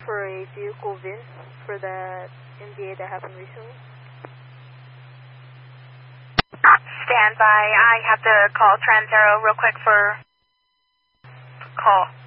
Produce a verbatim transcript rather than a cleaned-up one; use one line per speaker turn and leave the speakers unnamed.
for a vehicle V I N for that M D A that happened recently.
Stand by. I have to call Trans Aero real quick for call.